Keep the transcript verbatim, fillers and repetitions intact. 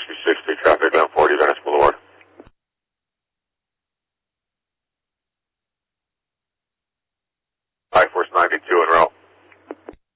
sixty-six, two traffic down forty Venice Boulevard. I Force ninety-two en route.